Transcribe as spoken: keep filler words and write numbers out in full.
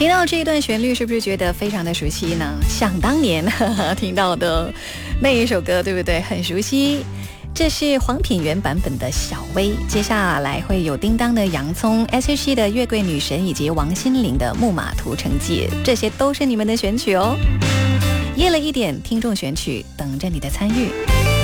听到这一段旋律是不是觉得非常的熟悉呢？想当年呵呵听到的那一首歌，对不对？很熟悉。这是黄品源版本的小薇，接下来会有叮当的洋葱、S H E 的月桂女神以及王心凌的木马屠城记，这些都是你们的选曲哦。夜了一点，听众选曲等着你的参与。